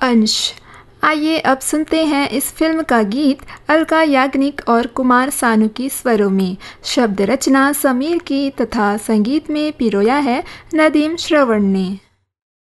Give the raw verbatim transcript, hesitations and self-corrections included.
अंश। आइए अब सुनते हैं इस फिल्म का गीत अलका याग्निक और कुमार सानू की स्वरों में। शब्द रचना समीर की तथा संगीत में पिरोया है नदीम श्रवण ने।